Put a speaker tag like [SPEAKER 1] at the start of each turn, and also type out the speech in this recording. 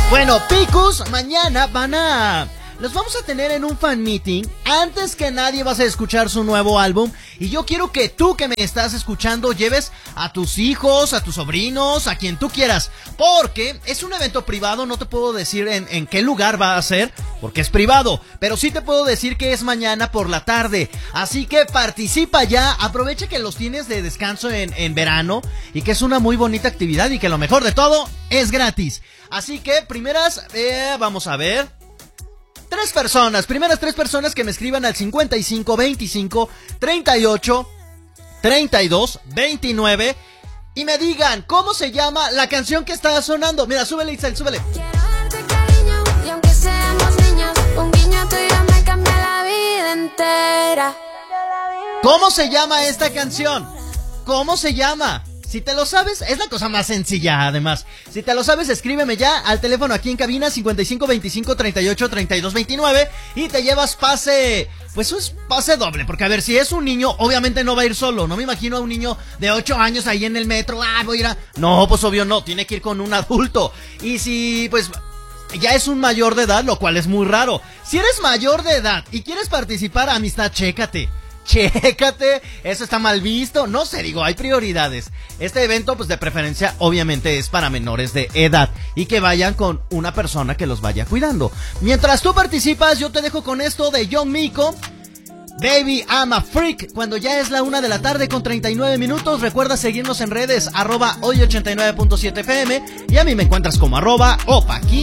[SPEAKER 1] Bueno, Picus, mañana los vamos a tener en un fan meeting. Antes que nadie vas a escuchar su nuevo álbum. Y yo quiero que tú que me estás escuchando lleves a tus hijos, a tus sobrinos, a quien tú quieras. Porque es un evento privado, no te puedo decir en qué lugar va a ser, porque es privado. Pero sí te puedo decir que es mañana por la tarde. Así que participa ya, aprovecha que los tienes de descanso en verano. Y que es una muy bonita actividad y que lo mejor de todo es gratis. Así que vamos a ver. Primeras tres personas que me escriban al 55 25 38 32 29 y me digan cómo se llama la canción que está sonando. Mira, súbele, Itzel, súbele.
[SPEAKER 2] Quiero darte cariño y aunque seamos niños, un guiño tuyo me cambia la vida entera.
[SPEAKER 1] ¿Cómo se llama esta canción? ¿Cómo se llama? Si te lo sabes, es la cosa más sencilla, además. Si te lo sabes, escríbeme ya al teléfono aquí en cabina 55 25 38 32 29 y te llevas pase. Pues es pase doble, porque a ver, si es un niño, obviamente no va a ir solo. No me imagino a un niño de 8 años ahí en el metro. Voy a ir a... No, pues obvio no, tiene que ir con un adulto. Y si, pues... ya es un mayor de edad, lo cual es muy raro. Si eres mayor de edad y quieres participar, amistad, chécate, eso está mal visto. No sé, digo, hay prioridades. Este evento, pues de preferencia, obviamente es para menores de edad y que vayan con una persona que los vaya cuidando. Mientras tú participas, yo te dejo con esto de Young Miko, Baby I'm a Freak, cuando ya es la 1:39 p.m. Recuerda seguirnos en redes, @hoy89.7fm, y a mí me encuentras como @opaqui.